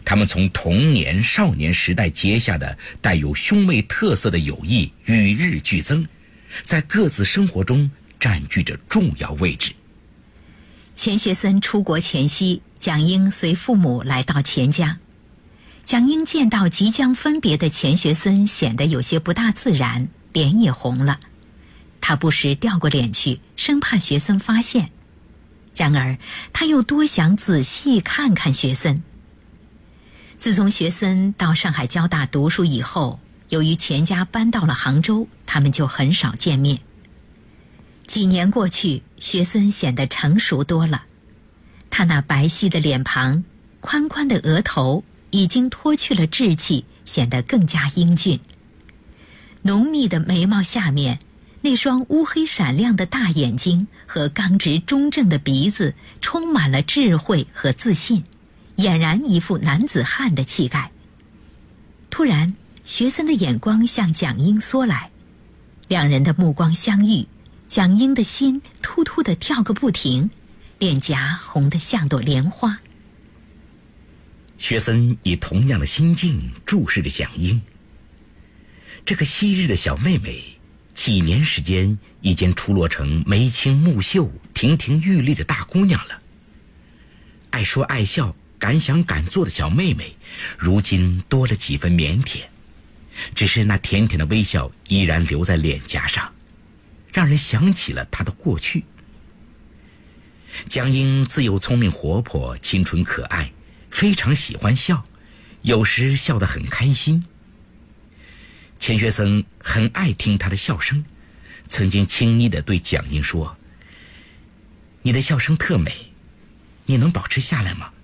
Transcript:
他们从童年、少年时代结下的带有兄妹特色的友谊与日俱增，在各自生活中占据着重要位置。 钱学森出国前夕，蒋英随父母来到钱家。蒋英见到即将分别的钱学森，显得有些不大自然，脸也红了。他不时调过脸去，生怕学森发现。然而他又多想仔细看看学森。自从学森到上海交大读书以后，由于钱家搬到了杭州，他们就很少见面。几年过去，学森显得成熟多了。他那白皙的脸庞，宽宽的额头已经脱去了稚气，显得更加英俊。浓密的眉毛下面，那双乌黑闪亮的大眼睛和刚直中正的鼻子充满了智慧和自信，俨然一副男子汉的气概。突然，学森的眼光向蒋英缩来，两人的目光相遇，蒋英的心突突地跳个不停，脸颊红得像朵莲花。 学森以同样的心境注视着蒋英。这个昔日的小妹妹，几年时间已经出落成眉清目秀、亭亭玉立的大姑娘了。爱说爱笑、敢想敢做的小妹妹，如今多了几分腼腆，只是那甜甜的微笑依然留在脸颊上，让人想起了她的过去。蒋英自幼聪明活泼、清纯可爱，非常喜欢笑，有时笑得很开心。钱学森很爱听她的笑声，曾经轻昵地对蒋英说：“你的笑声特美，你能保持下来吗？”